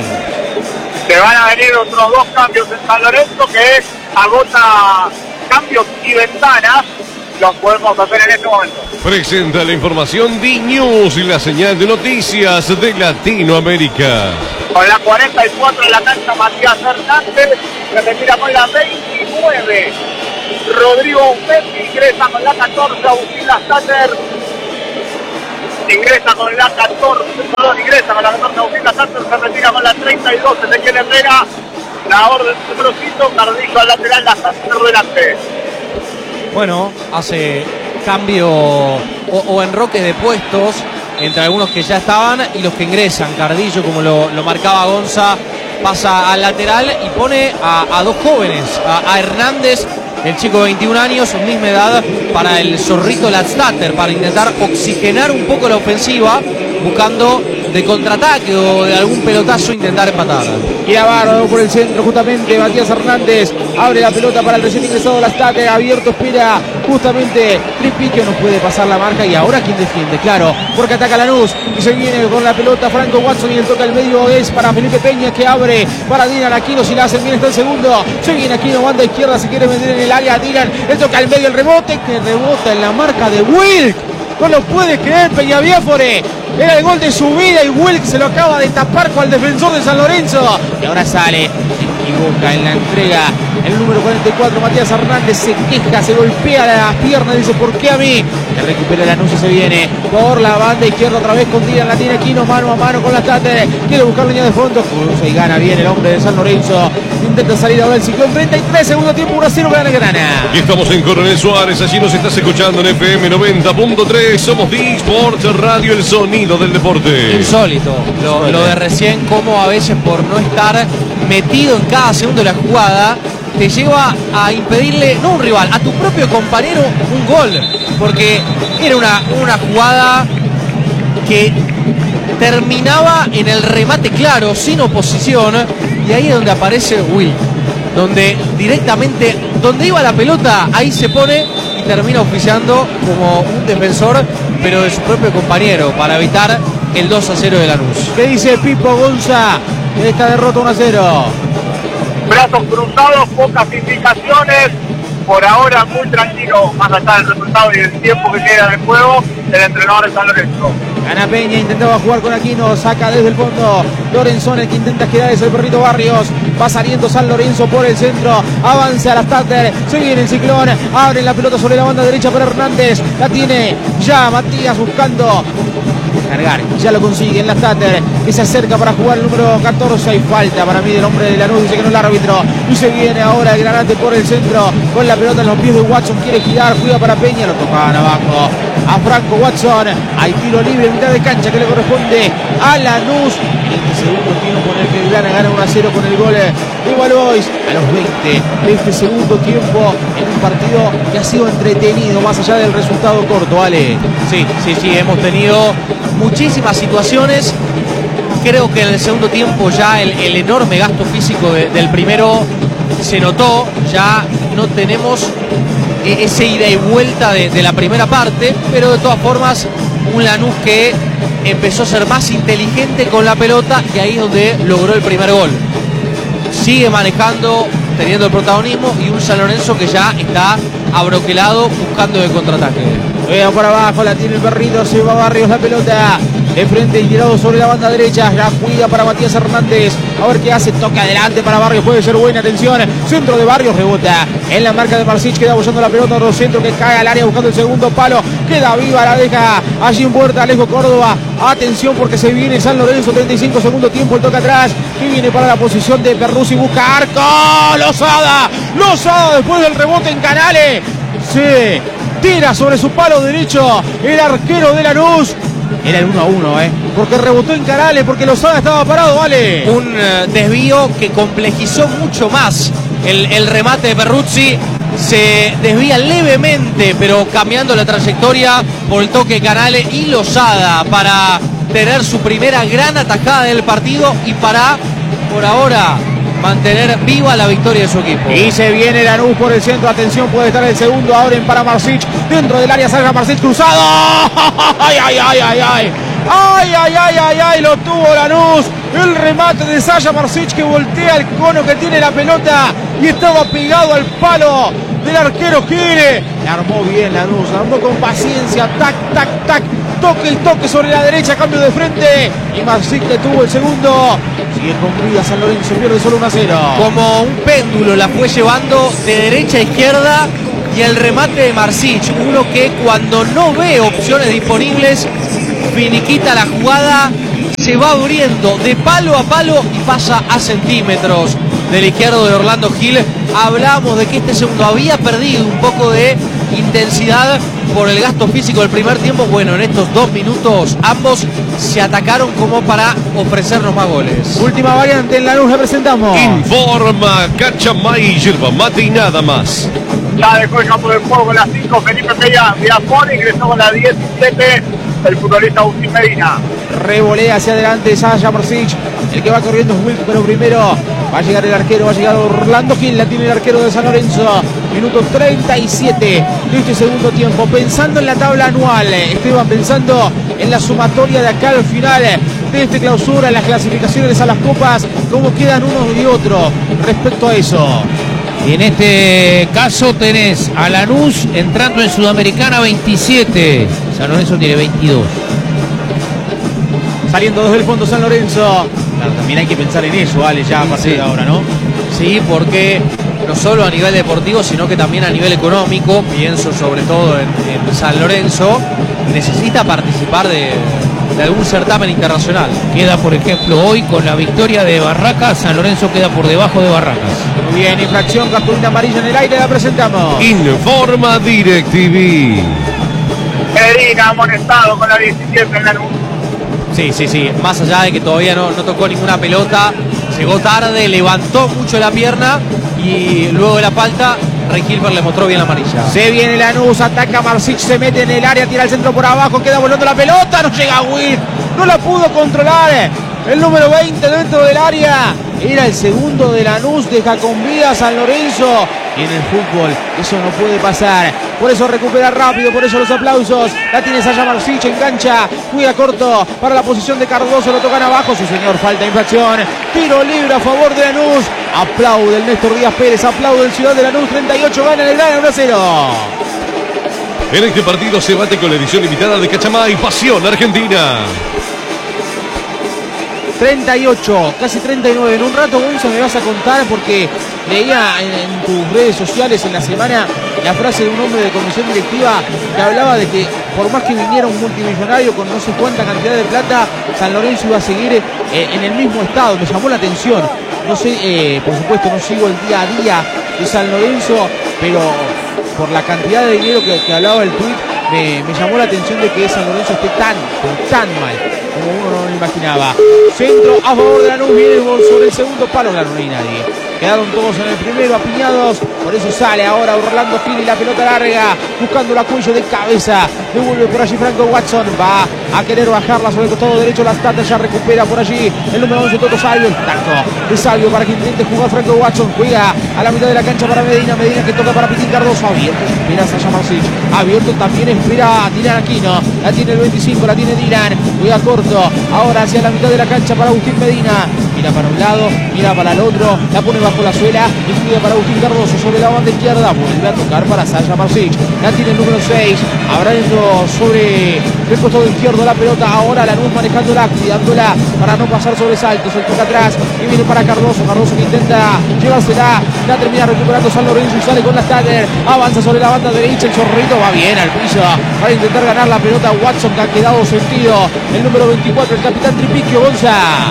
Se van a venir otros dos cambios en San Lorenzo, que agota cambios y ventanas. lo podemos hacer en este momento. Presenta la información D-News y la señal de noticias de Latinoamérica. Con la cuarenta y cuatro en la cancha, Matías Hernández se retira con la veintinueve. Rodrigo Messi ingresa con la catorce, Agustín Lastater ingresa con la catorce, perdón, ingresa con la catorce, Agustín Lastater se retira con la treinta y dos, Ezequiel Herrera, la orden número cinco, Carrillo al lateral, Lastater delante. Bueno, hace cambio o, o enroque de puestos entre algunos que ya estaban y los que ingresan. Cardillo, como lo, lo marcaba Gonza, pasa al lateral y pone a, a dos jóvenes, a, a Hernández, el chico de veintiún años, misma edad para el zorrito Lastater, para intentar oxigenar un poco la ofensiva, buscando de contraataque o de algún pelotazo intentar empatar. Y Navarro por el centro, justamente Matías Hernández abre la pelota para el recién ingresado Lastater, abierto, espera justamente Tripiquio, no puede pasar la marca. Y ahora quién defiende, claro, porque ataca Lanús y se viene con la pelota Franco Watson y el toque al medio es para Felipe Peña, que abre para Dylan Aquino. Si la hacen bien está el segundo, se viene Aquino, banda izquierda, se quiere meter en el área, Dylan, el toque al medio, el rebote que rebota en la marca de Wilk. No lo puede creer Peñaviafore. Era el gol de su vida y Wilk se lo acaba de tapar con el defensor de San Lorenzo. Y ahora sale, se equivoca en la entrega. El número cuarenta y cuatro, Matías Hernández, se queja, se golpea las piernas, dice ¿por qué a mí? Le recupera el anuncio, se viene por la banda izquierda otra vez con Dylan, la tiene Aquino, mano a mano con Lastater. Quiere buscar línea de fondo, cruza y gana bien el hombre de San Lorenzo. Intenta salir ahora el ciclón, treinta y tres, segundo tiempo, uno a cero, gana Grana. Y estamos en Coronel Suárez, allí nos estás escuchando en F M noventa punto tres. Somos D-Sports Radio, el sonido del deporte. Insólito lo, lo de recién, como a veces por no estar metido en cada segundo de la jugada te lleva a impedirle, no un rival, a tu propio compañero un gol, porque era una, una jugada que terminaba en el remate claro, sin oposición, y ahí es donde aparece Will, donde directamente, donde iba la pelota, ahí se pone y termina oficiando como un defensor, pero de su propio compañero, para evitar el dos a cero de Lanús. ¿Qué dice Pipo Gonza de esta derrota uno a cero? Brazos cruzados, pocas indicaciones, por ahora muy tranquilo, más allá del resultado y del tiempo que queda de juego, el entrenador de San Lorenzo. Gana Peña, intentaba jugar con Aquino, saca desde el fondo Lorenzón, el que intenta quedar es el perrito Barrios, va saliendo San Lorenzo por el centro, avanza a Lastater, se viene el ciclón, abre la pelota sobre la banda derecha para Hernández, la tiene ya Matías buscando cargar, ya lo consigue en Lastater, que se acerca para jugar el número catorce, hay falta para mí del hombre de Lanús, dice que no el árbitro, y se viene ahora el Granate por el centro, con la pelota en los pies de Watson, quiere girar, juega para Peña, lo tocaban abajo a Franco Watson, hay tiro libre en mitad de cancha que le corresponde a Lanús, en este segundo tiempo en el que Gana gana uno a cero con el gol de Valois a los veinte de este segundo tiempo, en un partido que ha sido entretenido, más allá del resultado corto, ¿vale? Sí, sí, sí, hemos tenido muchísimas situaciones. Creo que en el segundo tiempo ya el, el enorme gasto físico de, del primero se notó. Ya no tenemos ese ida y vuelta de, de la primera parte, pero de todas formas un Lanús que empezó a ser más inteligente con la pelota y ahí es donde logró el primer gol. Sigue manejando, teniendo el protagonismo, y un San Lorenzo que ya está abroquelado buscando el contraataque. Vea por abajo, la tiene el perrito, se va Barrios la pelota de frente y tirado sobre la banda derecha, la cuida para Matías Hernández, a ver qué hace, toca adelante para Barrios, puede ser buena, atención, centro de Barrios, rebota en la marca de Marcich, queda apoyando la pelota, otro centro que cae al área buscando el segundo palo, queda viva, la deja allí en puerta, Alejo Córdoba, atención porque se viene San Lorenzo, treinta y cinco segundo tiempo, el toque atrás, que viene para la posición de Perruzzi, busca arco, Lozada, Lozada después del rebote en Canales, sí, tira sobre su palo derecho el arquero de Lanús. Era el uno a uno, ¿eh? Porque rebotó en Canales, porque Lozada estaba parado, ¿vale? Un uh, desvío que complejizó mucho más el, el remate de Perruzzi. Se desvía levemente, pero cambiando la trayectoria por el toque de Canales y Lozada para tener su primera gran atajada del partido y para, por ahora, mantener viva la victoria de su equipo. Y se viene Lanús por el centro, atención, puede estar el segundo, abren para Marcich, dentro del área salga Marcich, cruzado, ay, ay, ay, ay, ay, ay, ay, ay, ay, ay, lo tuvo Lanús, el remate de Sasha Marcich que voltea el cono que tiene la pelota y estaba pegado al palo del arquero Gil. La armó bien Lanús, la armó con paciencia, tac, tac, tac. Toque y toque sobre la derecha, cambio de frente. Y Marsic detuvo el segundo. Sigue con vida San Lorenzo, pierde solo uno a cero. Como un péndulo la fue llevando de derecha a izquierda. Y el remate de Marsic, uno que cuando no ve opciones disponibles, finiquita la jugada, se va abriendo de palo a palo y pasa a centímetros del izquierdo de Orlando Gil. Hablamos de que este segundo había perdido un poco de intensidad por el gasto físico del primer tiempo. Bueno, en estos dos minutos ambos se atacaron como para ofrecernos más goles. Última variante en Lanús, la presentamos. Informa Cachamay, yerba mate y nada más. Ya dejó el campo de juego con las cinco Felipe Peña Mirafón, ingresó con la diecisiete el futbolista Agustín Medina. Revolea hacia adelante Sasha Marsic, el que va corriendo es Wilk, pero primero va a llegar el arquero, va a llegar Orlando Gil, la tiene el arquero de San Lorenzo. Minuto treinta y siete de este segundo tiempo, pensando en la tabla anual, Esteban, pensando en la sumatoria de acá al final de este clausura, en las clasificaciones a las copas, cómo quedan unos y otros respecto a eso. Y en este caso tenés a Lanús entrando en Sudamericana veintisiete. San Lorenzo tiene veintidós. Saliendo desde el fondo San Lorenzo. Claro, también hay que pensar en eso, Ale, ya a partir de ahora, ¿no? Sí, porque no solo a nivel deportivo, sino que también a nivel económico, pienso sobre todo en, en San Lorenzo, necesita participar de, de algún certamen internacional. Queda, por ejemplo, hoy con la victoria de Barracas, San Lorenzo queda por debajo de Barracas. Muy bien, infracción, cartulina amarilla en el aire, la presentamos. Informa DirecTV. Medina amonestado con la diecisiete en la luz. Sí, sí, sí, más allá de que todavía no, no tocó ninguna pelota, llegó tarde, levantó mucho la pierna y luego de la falta, Rey Gilbert le mostró bien la amarilla. Se viene Lanús, ataca Marsic, se mete en el área, tira el centro por abajo, queda volando la pelota, no llega Will, no la pudo controlar. El número veinte dentro del área, era el segundo de Lanús, deja con vida a San Lorenzo. Y en el fútbol eso no puede pasar, por eso recupera rápido, por eso los aplausos. La tiene Sasha Marsic, engancha, cuida corto para la posición de Cardoso, lo tocan abajo, su señor, falta, infracción, tiro libre a favor de Lanús. Aplaude el Néstor Díaz Pérez, aplaude el Ciudad de Lanús, treinta y ocho, gana en el gana uno a cero. En este partido se bate con la edición limitada de Cachamay, Pasión Argentina. treinta y ocho, casi treinta y nueve. En un rato, Gonzo, me vas a contar, porque leía en, en tus redes sociales en la semana la frase de un hombre de comisión directiva que hablaba de que por más que viniera un multimillonario con no sé cuánta cantidad de plata, San Lorenzo iba a seguir eh, en el mismo estado. Me llamó la atención. No sé, eh, por supuesto, no sigo el día a día de San Lorenzo, pero por la cantidad de dinero que, que hablaba el tuit, me, me llamó la atención de que San Lorenzo esté tan, tan mal como uno no lo imaginaba. Centro a favor de Lanús, viene sobre el segundo palo, Lanús, no hay nadie. Quedaron todos en el primero apiñados, por eso sale ahora Orlando Gil y la pelota larga, buscando la cuello de cabeza, devuelve por allí Franco Watson, va a querer bajarla sobre el costado derecho, la Tata ya recupera por allí el número once Toto Salvio, el tacto de Salvio para que intente jugar Franco Watson, juega a la mitad de la cancha para Medina, Medina que toca para Pitín Cardoso, abierto, espera Sasha Marsic, abierto también espera a Dylan Aquino, la tiene el veinticinco, la tiene Dylan, juega corto, ahora hacia la mitad de la cancha para Agustín Medina, mira para un lado, mira para el otro, la pone bajo la suela y cuida para Agustín Cardoso sobre la banda izquierda, vuelve a tocar para Sasha Marsic, la tiene el número seis, abriendo sobre el costado izquierdo la pelota, ahora Lanús manejándola, cuidándola para no pasar sobre saltos, el toca atrás y viene para Cardoso, Cardoso que intenta llevársela, la termina recuperando San Lorenzo y sale con la Tatter, avanza sobre la banda derecha, el Zorrito va bien al piso para intentar ganar la pelota, Watson que ha quedado sentido, el número veinticuatro, el capitán Tripiquio, Gonza.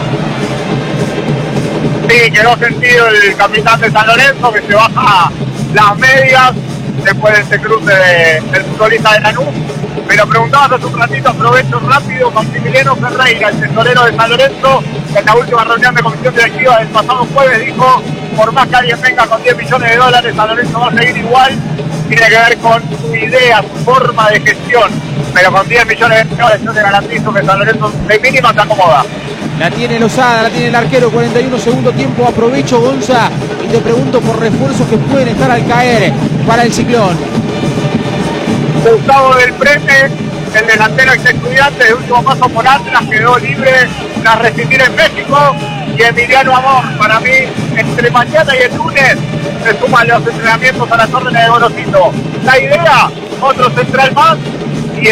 Sí, quedó sentido el capitán de San Lorenzo, que se baja las medias después de este cruce de, del futbolista de Lanús. Pero preguntabas hace un ratito, aprovecho rápido, Maximiliano Ferreira, el tesorero de San Lorenzo, que en la última reunión de comisión directiva del pasado jueves dijo, por más que alguien venga con diez millones de dólares, San Lorenzo va a seguir igual, tiene que ver con su idea, su forma de gestión, pero con diez millones de dólares yo te garantizo que San Lorenzo de mínima se acomoda. La tiene Lozada, la tiene el arquero, cuarenta y uno segundo tiempo, aprovecho Gonza y te pregunto por refuerzos que pueden estar al caer para el Ciclón. Gustavo del Prete, el delantero ex estudiante de último paso por Atlas, quedó libre tras rescindir en México. y Emiliano Amor. Para mí, entre mañana y el lunes se suman los entrenamientos a las órdenes de Gorosito. La idea, otro central más, y,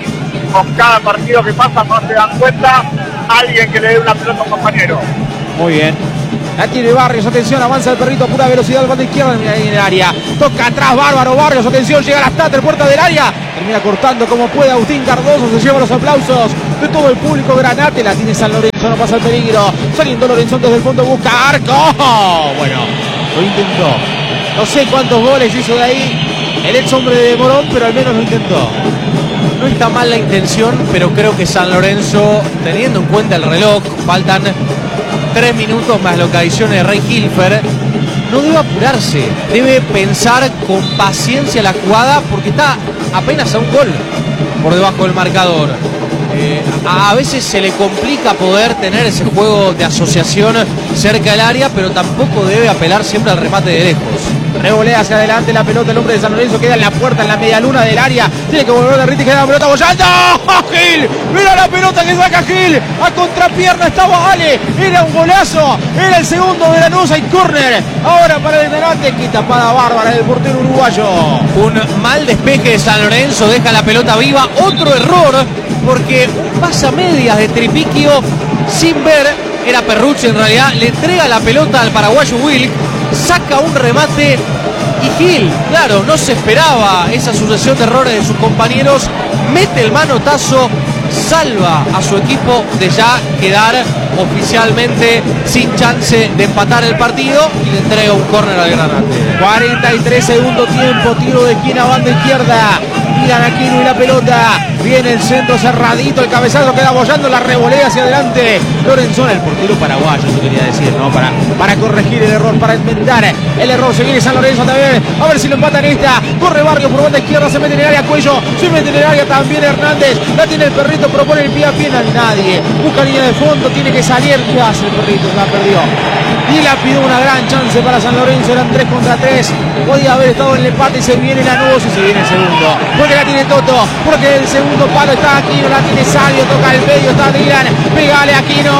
y con cada partido que pasa más se dan cuenta alguien que le dé una pelota a un compañero. Muy bien. La tiene Barrios, atención, avanza el perrito a pura velocidad al bando izquierdo en el área. Toca atrás, bárbaro Barrios, atención, llega a la Stater, puerta del área. Termina cortando como puede Agustín Cardoso, se lleva los aplausos de todo el público granate. La tiene San Lorenzo, no pasa el peligro. Saliendo Lorenzo desde el fondo, busca arco. Bueno, lo intentó. No sé cuántos goles hizo de ahí el ex hombre de Morón, pero al menos lo intentó. No está mal la intención, pero creo que San Lorenzo, teniendo en cuenta el reloj, faltan tres minutos más lo que adicione Rey Hilfer, no debe apurarse, debe pensar con paciencia la jugada porque está apenas a un gol por debajo del marcador. Eh, a, a veces se le complica poder tener ese juego de asociación cerca del área, pero tampoco debe apelar siempre al remate de lejos. Revolea hacia adelante la pelota, el hombre de San Lorenzo queda en la puerta, en la media luna del área. Tiene que volver de Riti, queda la pelota bollando. Gil, mira la pelota que saca Gil. A contrapierna estaba Ale. Era un golazo. Era el segundo de Lanús. Hay córner. Ahora para el Granate. Qué tapada bárbara del portero uruguayo. Un mal despeje de San Lorenzo. Deja la pelota viva. Otro error. Porque un pasamedias de Tripiquio sin ver. Era Perrucci en realidad. Le entrega la pelota al paraguayo Wilk. Saca un remate y Gil, claro, no se esperaba esa sucesión de errores de sus compañeros, mete el manotazo, salva a su equipo de ya quedar oficialmente sin chance de empatar el partido y le entrega un córner al Granate. cuarenta y tres segundo tiempo, tiro de esquina, banda izquierda. Tiran Aquino y la pelota. Viene el centro cerradito, el cabezazo queda bollando, la revolea hacia adelante. Lorenzón, el portero paraguayo, yo quería decir, ¿no? Para, para corregir el error, para enmendar el error. Se viene San Lorenzo también. A ver si lo empatan esta. Corre Barrios por banda izquierda, se mete en el área Cuello. Se mete en el área también Hernández. La tiene el perrito, propone el pie a pie. Nadie. Busca línea de fondo, tiene que salir. ¿Qué hace el perrito? La perdió. Y la pidió una gran chance para San Lorenzo. Eran tres contra tres. Podía haber estado en el empate y se viene Lanús y se viene el segundo. Porque la tiene Toto. Porque el segundo palo está Aquino. La tiene Salvio. Toca el medio. Está Dylan. Pégale Aquino.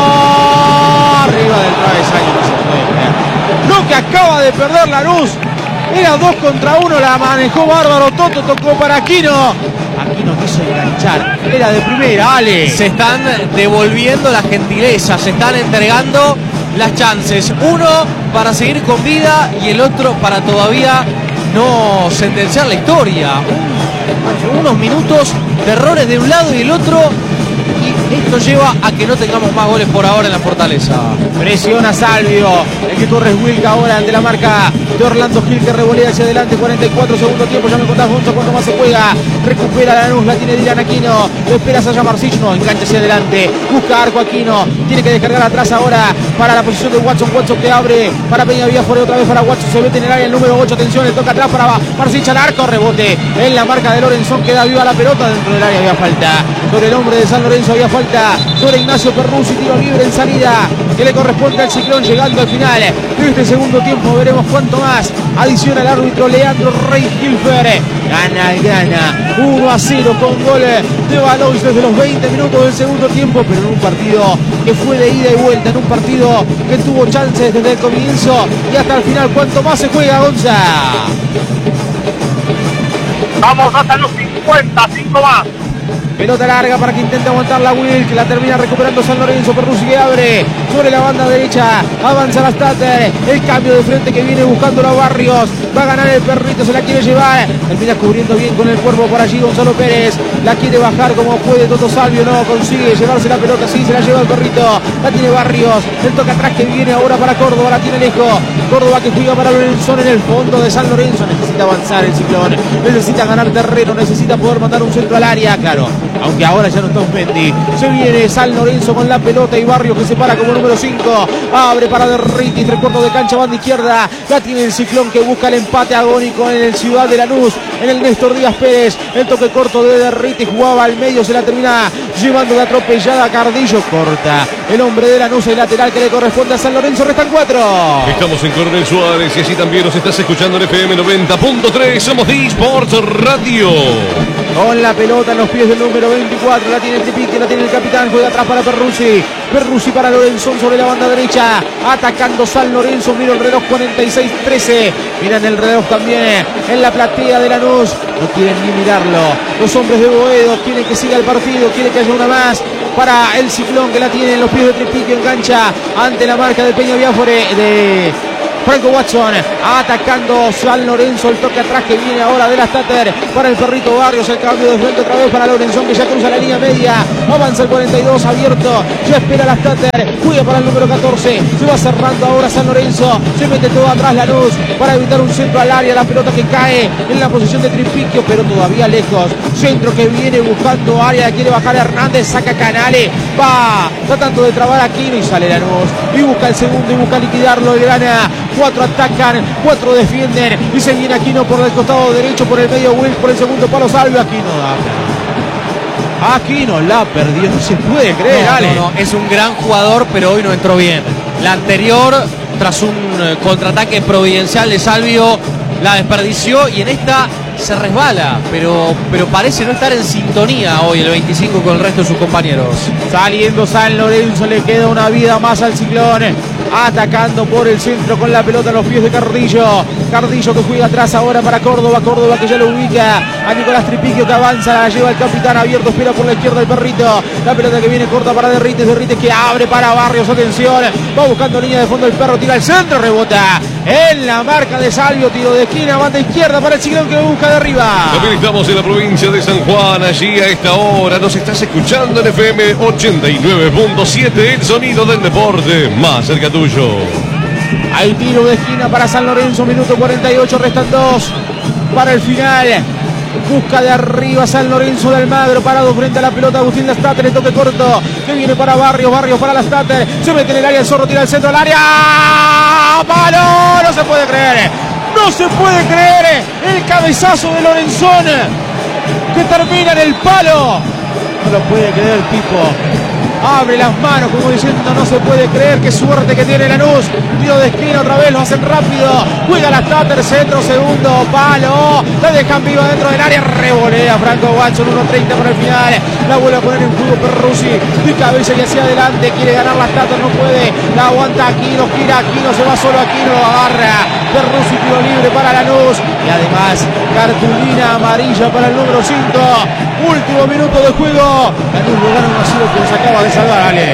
Arriba del travesaño. No se puede creer. Lo que acaba de perder Lanús. Era dos contra uno. La manejó bárbaro. Toto tocó para Aquino. Aquino quiso enganchar. Era de primera. Ale. Se están devolviendo la gentileza. Se están entregando las chances. Uno para seguir con vida y el otro para todavía no sentenciar la historia. Un, unos minutos de errores de un lado y el otro. Y esto lleva a que no tengamos más goles por ahora en la Fortaleza. Presiona Salvio. El que corre es Wilk ahora ante la marca de Orlando Gil, que revolea hacia adelante. cuarenta y cuatro segundo tiempo. Ya me contás, Gonzo, cuánto más se juega. Recupera Lanús. La tiene Dylan Aquino. Lo espera Saya Marcich. No, engancha hacia adelante. Busca arco Aquino. Tiene que descargar atrás ahora para la posición de Watson. Watson que abre para Peña Villafuera. Otra vez para Watson. Se mete en el área el número ocho. Atención, le toca atrás para Marcich al arco. Rebote en la marca de Lorenzón. Queda viva la pelota. Dentro del área había falta sobre el hombre de San Lorenzo. Había falta sobre Ignacio Perruzzi. Tiro libre en salida que le corresponde al Ciclón, llegando al final de este segundo tiempo. Veremos cuánto más adiciona el árbitro Leandro Rey Hilfer. Gana el gana uno a cero con gol de Valois desde los veinte minutos del segundo tiempo, pero en un partido que fue de ida y vuelta, en un partido que tuvo chances desde el comienzo y hasta el final. ¿Cuánto más se juega, Gonza? Vamos hasta los cincuenta, cinco más. Pelota larga para que intente aguantar la Will, que la termina recuperando San Lorenzo. Perruzzi que abre sobre la banda derecha. Avanza la Stater. El cambio de frente que viene buscando a Barrios. Va a ganar el perrito, se la quiere llevar. Termina cubriendo bien con el cuerpo por allí Gonzalo Pérez. La quiere bajar como puede Toto Salvio. No consigue llevarse la pelota. Sí, se la lleva el perrito. La tiene Barrios. El toque atrás que viene ahora para Córdoba. La tiene lejos. Córdoba que juega para Lorenzo en el fondo de San Lorenzo. Necesita avanzar el Ciclón. Necesita ganar terreno. Necesita poder mandar un centro al área. Claro. Aunque ahora ya no está Osmendi. Se viene San Lorenzo con la pelota y Barrios que se para como número cinco. Abre para Derriti, tres cuartos de cancha, banda izquierda. La tiene el Ciclón que busca el empate agónico en el Ciudad de Lanús. En el Néstor Díaz Pérez. El toque corto de Derriti. Jugaba al medio, se la termina llevando de atropellada. Cardillo corta. El hombre de Lanús, el lateral que le corresponde a San Lorenzo. Restan cuatro. Estamos en Coronel Suárez y así también nos estás escuchando en F M noventa punto tres. Somos de Sports Radio. Con la pelota en los pies del número veinticuatro, la tiene Tripique, la tiene el capitán, juega atrás para Perruzzi, Perruzzi para Lorenzón sobre la banda derecha, atacando San Lorenzo, mira el reloj, cuarenta y seis trece, miran el reloj también en la platea de Lanús, no quieren ni mirarlo, los hombres de Boedo quieren que siga el partido, quieren que haya una más para el Ciclón, que la tiene en los pies de Tripique, engancha ante la marca de Peña Biafore, de Franco Watson, atacando San Lorenzo, el toque atrás que viene ahora de la Stater para el Perrito Barrios, el cambio de frente otra vez para Lorenzón, que ya cruza la línea media, avanza el cuarenta y dos abierto, ya espera la Stater, juega para el número catorce, se va cerrando ahora San Lorenzo, se mete todo atrás Lanús para evitar un centro al área, la pelota que cae en la posición de Tripiquio, pero todavía lejos, centro que viene buscando área, quiere bajar Hernández, saca Canale, va tratando de trabar Aquino y sale Lanús, y busca el segundo y busca liquidarlo, y gana. Cuatro atacan, cuatro defienden y se viene Aquino por el costado derecho, por el medio Wills, por el segundo palo Salvio. Aquino la Aquino la perdió, no se puede creer, no, Ale. no, no, es un gran jugador, pero hoy no entró bien. La anterior, tras un eh, contraataque providencial de Salvio, la desperdició y en esta se resbala, pero, pero parece no estar en sintonía hoy el veinticinco con el resto de sus compañeros. Saliendo San Lorenzo, le queda una vida más al Ciclón, atacando por el centro con la pelota en los pies de Cardillo, Cardillo que juega atrás ahora para Córdoba, Córdoba que ya lo ubica a Nicolás Tripiquio, que avanza, la lleva el capitán abierto, espera por la izquierda el Perrito, la pelota que viene corta para Derrites, Derrites que abre para Barrios, atención, va buscando línea de fondo el Perro, tira al centro, rebota en la marca de Salvio, tiro de esquina, banda izquierda para el Ciclón que busca de arriba. También estamos en la provincia de San Juan, allí a esta hora nos estás escuchando en F M ochenta y nueve punto siete, el sonido del deporte más cerca tuyo. Hay tiro de esquina para San Lorenzo, minuto cuarenta y ocho, restan dos para el final. Busca de arriba San Lorenzo de Almagro, parado frente a la pelota Agustín Lastater, el toque corto que viene para Barrios, Barrios para Lastater, se mete en el área, el Zorro tira al centro al área, ¡palo! No se puede creer, no se puede creer el cabezazo de Lorenzón que termina en el palo, no lo puede creer el tipo. Abre las manos como diciendo no se puede creer, qué suerte que tiene Lanús. Tiro de esquina otra vez, lo hacen rápido. Juega la Stater, centro, segundo palo. La dejan viva dentro del área, revolea Franco Watson, uno treinta para el final. La vuelve a poner en juego Perruzzi. De cabeza y hacia adelante, quiere ganar la Stater, no puede. La aguanta Aquino, gira Aquino, se va solo Aquino, lo agarra. Perruzzi, tiro libre para Lanús. Y además, cartulina amarilla para el número cinco. Último minuto de juego. Lanús lo gana uno a cero que nos acaba de salvar, Ale.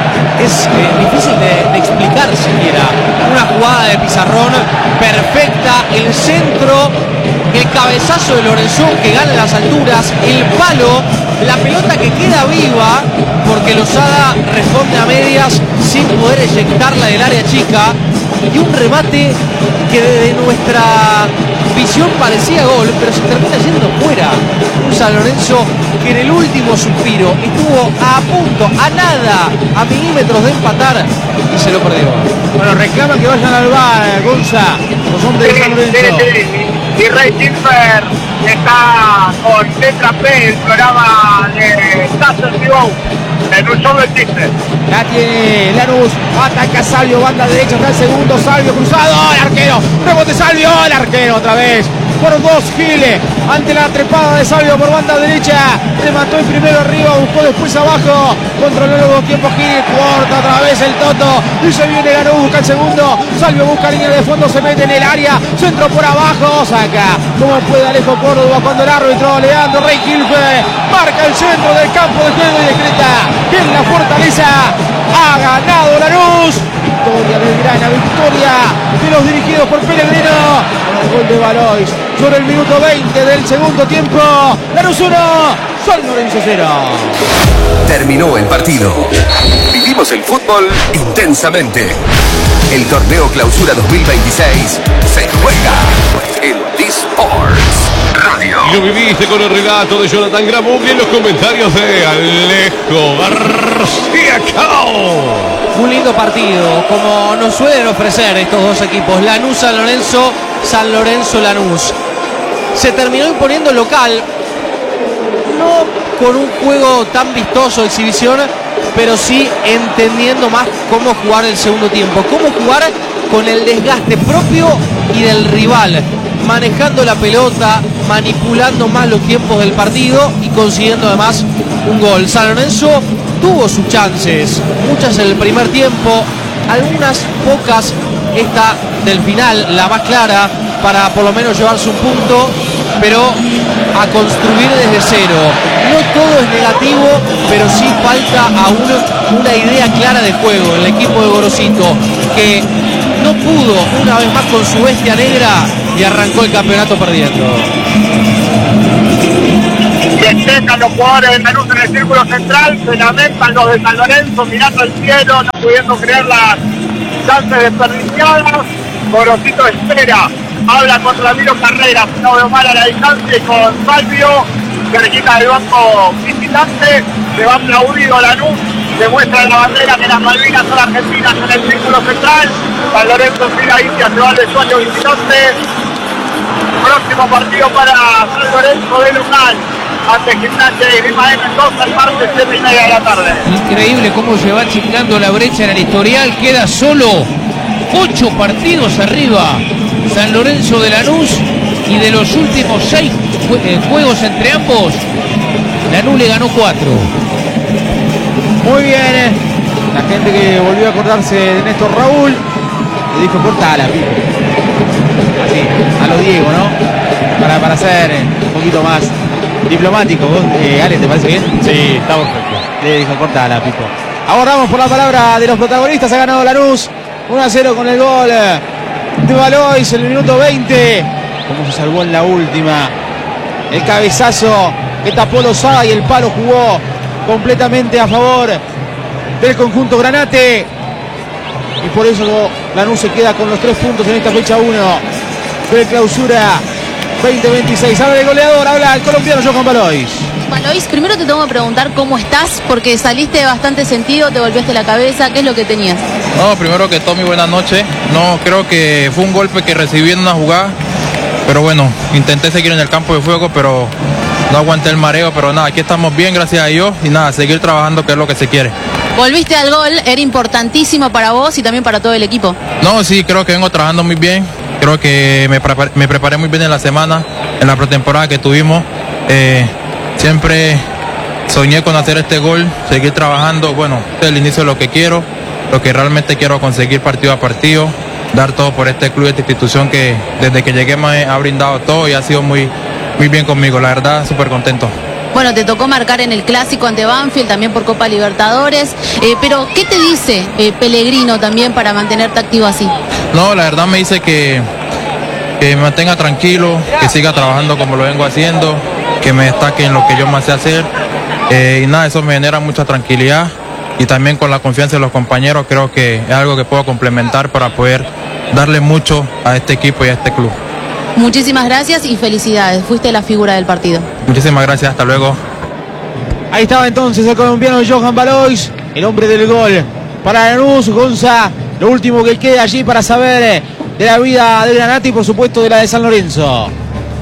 Es eh, difícil de, de explicar siquiera. Una jugada de Pizarrón perfecta, el centro, el cabezazo de Lorenzón que gana las alturas, el palo, la pelota que queda viva porque Lozada responde a medias sin poder eyectarla del área chica, y un remate que desde nuestra visión parecía gol, pero se termina yendo fuera. Un San Lorenzo que en el último suspiro estuvo a punto, a nada, a milímetros de empatar y se lo perdió. Bueno, reclaman que vayan al bar, Gonza, los hombres de San Lorenzo. Sí, sí, sí. Y Ray Silver está con Letra P, el programa de Tazo Vivo, en un show del chiste. La tiene Lanús, ataca Salvio, banda derecha, está el segundo, Salvio cruzado, el arquero, rebote Salvio, el arquero otra vez, por dos Giles, ante la trepada de Salvio por banda derecha, remató el primero arriba, buscó después abajo, controló los dos tiempos Giles, corta otra vez el Toto, y se viene Lanús, busca el segundo, Salvio busca línea de fondo, se mete en el área, centro por abajo, saca, como puede Alejo Córdoba cuando el árbitro Leandro Rey Gilfe marca el centro del campo de juego y decreta que en la Fortaleza ha ganado Lanús. Victoria Belgrana, victoria de los dirigidos por Pellegrino con el gol de Valois sobre el minuto veinte del segundo tiempo. Lanús uno, San Lorenzo cero. Terminó el partido. Vivimos el fútbol intensamente. El torneo Clausura dos mil veintiséis se juega en D-Sports Radio. Y lo viviste con el relato de Jonathan Gramugli y en los comentarios de Alejo García Cao. Un lindo partido, como nos suelen ofrecer estos dos equipos, Lanús San Lorenzo, San Lorenzo Lanús. Se terminó imponiendo local, no con un juego tan vistoso de exhibición, pero sí entendiendo más cómo jugar el segundo tiempo, cómo jugar con el desgaste propio y del rival, manejando la pelota, manipulando más los tiempos del partido y consiguiendo además un gol. San Lorenzo tuvo sus chances, muchas en el primer tiempo, algunas pocas, esta del final, la más clara, para por lo menos llevarse un punto, pero a construir desde cero. No todo es negativo, pero sí falta aún una idea clara de juego en el equipo de Gorosito, que no pudo una vez más con su bestia negra y arrancó el campeonato perdiendo. Festejan los jugadores de Lanús en el círculo central, se lamentan los de San Lorenzo mirando el cielo, no pudiendo creer las chances desperdiciadas. Gorosito espera, habla con Ramiro Carreras, no veo mal a la distancia, y con Salvio, cerquita del banco visitante, se va aplaudido Lanús, demuestra la bandera que las Malvinas son argentinas en el círculo central. San Lorenzo mira India, se va al vestuario visitante. Próximo partido para San Lorenzo de local ante Gimnasia de Grima de Mendoza el martes siete y media de la tarde. Increíble cómo se va achicando la brecha en el historial, queda solo ocho partidos arriba San Lorenzo de Lanús, y de los últimos seis juegos entre ambos, Lanús le ganó cuatro. Muy bien, la gente que volvió a acordarse de Néstor Raúl le dijo cortala, pico. Así, a lo Diego, ¿no? Para, para ser un poquito más diplomático. Eh, Ale, ¿te parece bien? Sí, está perfecto. Le dijo cortala, pico. Ahora vamos por la palabra de los protagonistas. Ha ganado Lanús uno a cero con el gol de Valois en el minuto veinte. Cómo se salvó en la última. El cabezazo que tapó Lozada y el palo jugó completamente a favor del conjunto Granate. Y por eso Lanús se queda con los tres puntos en esta fecha uno de clausura veinte veintiséis. Habla el goleador, habla el colombiano Johan Valois. Valois, primero te tengo que preguntar cómo estás, porque saliste de bastante sentido, te golpeaste la cabeza, ¿qué es lo que tenías? No, primero que todo, mi buena noche. No, creo que fue un golpe que recibí en una jugada, pero bueno, intenté seguir en el campo de juego, pero no aguanté el mareo, pero nada, aquí estamos bien, gracias a Dios, y nada, seguir trabajando, que es lo que se quiere. Volviste al gol, era importantísimo para vos y también para todo el equipo. No, sí, creo que vengo trabajando muy bien, creo que me preparé, me preparé muy bien en la semana, en la pretemporada que tuvimos. Eh, siempre soñé con hacer este gol, seguir trabajando, bueno, es el inicio de lo que quiero, lo que realmente quiero conseguir partido a partido, dar todo por este club, esta institución que desde que llegué me ha brindado todo y ha sido muy, muy bien conmigo, la verdad, súper contento. Bueno, te tocó marcar en el Clásico ante Banfield, también por Copa Libertadores, eh, pero ¿qué te dice eh, Pellegrino también para mantenerte activo así? No, la verdad me dice que, que me mantenga tranquilo, que siga trabajando como lo vengo haciendo, que me destaque en lo que yo más sé hacer, eh, y nada, eso me genera mucha tranquilidad, y también con la confianza de los compañeros creo que es algo que puedo complementar para poder darle mucho a este equipo y a este club. Muchísimas gracias y felicidades, fuiste la figura del partido. Muchísimas gracias, hasta luego. Ahí estaba entonces el colombiano Johan Valois, el hombre del gol para Lanús. Gonza, lo último que queda allí para saber de la vida de Granate y por supuesto de la de San Lorenzo.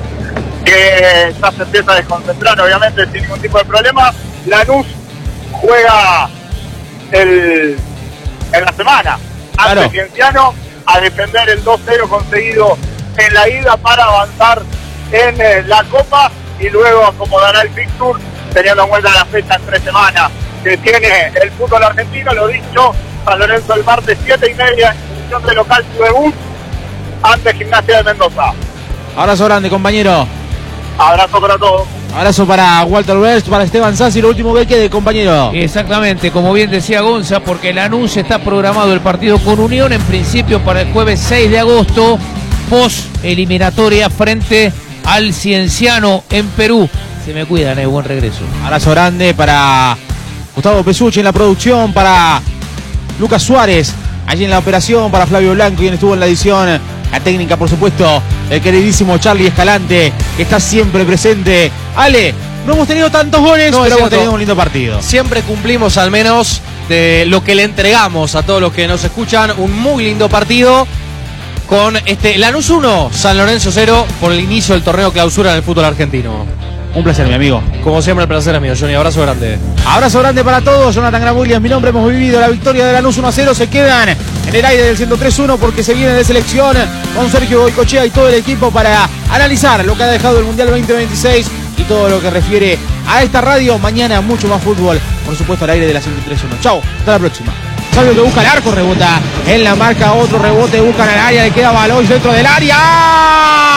Que ya se empieza a desconcentrar, obviamente, sin ningún tipo de problema. Lanús juega el, en la semana Claro. ante Cienciano a defender el dos cero conseguido en la ida para avanzar en eh, la Copa y luego acomodará el fixture teniendo en cuenta la fecha en tres semanas que tiene el fútbol argentino. Lo dicho, San Lorenzo el martes siete y media en función de local su debut ante Gimnasia de Mendoza. Abrazo grande, compañero. Abrazo para todos. Abrazo para Walter West, para Esteban Sassi, lo último que quede, compañero. Exactamente, como bien decía Gonza, porque Lanús está programado el partido con Unión en principio para el jueves seis de agosto, post eliminatoria frente al Cienciano en Perú. Se me cuidan, eh, buen regreso. Abrazo grande para Gustavo Pesucci en la producción, para Lucas Suárez allí en la operación, para Flavio Blanco quien estuvo en la edición, la técnica por supuesto, el queridísimo Charlie Escalante que está siempre presente. Ale, no hemos tenido tantos goles, No, pero es hemos cierto. tenido un lindo partido. Siempre cumplimos al menos de lo que le entregamos a todos los que nos escuchan. Un muy lindo partido con este Lanús uno, San Lorenzo cero por el inicio del torneo clausura en el fútbol argentino. Un placer, mi amigo. Como siempre, el placer es mío, Johnny. Abrazo grande. Abrazo grande para todos. Jonathan Gran Williams, mi nombre. Hemos vivido la victoria de Lanús uno a cero. Se quedan en el aire del ciento tres uno porque se viene de selección con Sergio Goicoechea y todo el equipo para analizar lo que ha dejado el Mundial veinte veintiséis y todo lo que refiere a esta radio. Mañana mucho más fútbol, por supuesto, al aire de la ciento tres uno. Chau, hasta la próxima. Salvio que busca el arco, rebota en la marca, otro rebote, buscan el área, le queda Baloy dentro del área.